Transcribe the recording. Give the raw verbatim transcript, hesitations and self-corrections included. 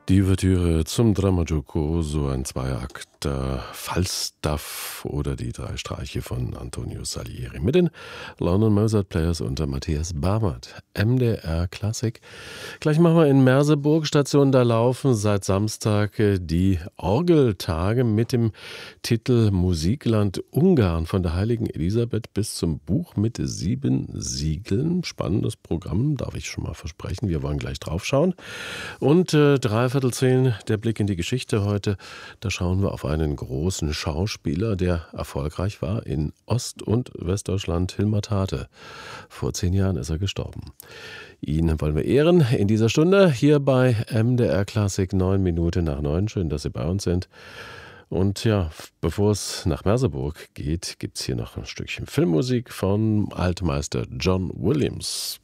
Die Ouvertüre zum Drammagiuco, so ein Zweiakt, äh, Falstaff oder die drei Streiche von Antonio Salieri mit den London Mozart Players unter Matthias Barmert. M D R Klassik. Gleich machen wir in Merseburg Station. Da laufen seit Samstag äh, die Orgeltage mit dem Titel Musikland Ungarn von der Heiligen Elisabeth bis zum Buch mit sieben Siegeln. Spannendes Programm, darf ich schon mal versprechen. Wir wollen gleich drauf schauen. Und äh, dreiviertel zehn, der Blick in die Geschichte heute. Da schauen wir auf einen großen Schauspieler, der erfolgreich war in Ost- und Westdeutschland, Hilmar Tate. Vor zehn Jahren ist er gestorben. Ihn wollen wir ehren in dieser Stunde hier bei M D R Klassik, neun Minuten nach neun. Schön, dass Sie bei uns sind. Und ja, bevor es nach Merseburg geht, gibt es hier noch ein Stückchen Filmmusik von Altmeister John Williams.